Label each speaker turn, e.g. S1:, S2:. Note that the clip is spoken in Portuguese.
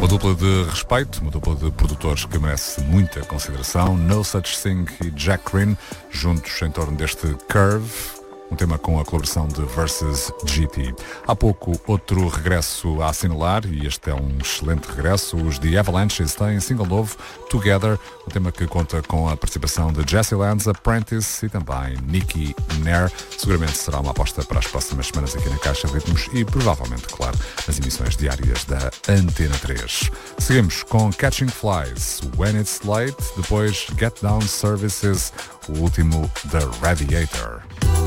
S1: dupla de respeito, uma dupla de produtores que merece muita consideração. No Such Thing e Jack Green, juntos em torno deste Curve, um tema com a colaboração de Versus GT. Há pouco, outro regresso a assinalar, e este é um excelente regresso. Os The Avalanches têm single novo, Together, um tema que conta com a participação de Jesse Lanz, Apprentice e também Nicky Nair. Seguramente será uma aposta para as próximas semanas aqui na Caixa de Ritmos e provavelmente, claro, nas emissões diárias da Antena 3. Seguimos com Catching Flies, When It's Late, depois Get Down Services, o último, The Radiator.